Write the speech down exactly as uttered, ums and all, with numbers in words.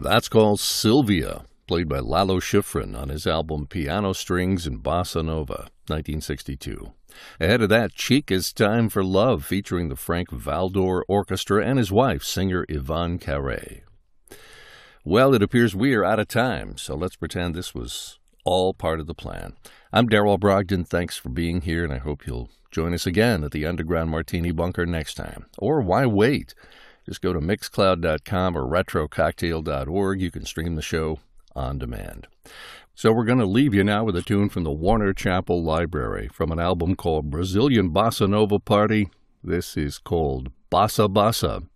That's called Sylvia, played by Lalo Schifrin on his album Piano Strings and Bossa Nova, nineteen sixty-two. Ahead of that, Chica's Time for Love, featuring the Frank Valdor Orchestra and his wife, singer Yvonne Carré. Well, it appears we are out of time, so let's pretend this was all part of the plan. I'm Darrell Brogdon. Thanks for being here, and I hope you'll join us again at the Underground Martini Bunker next time. Or why wait? Just go to mixcloud dot com or retro cocktail dot org. You can stream the show on demand. So we're going to leave you now with a tune from the Warner Chappell Library from an album called Brazilian Bossa Nova Party. This is called Bossa Bossa.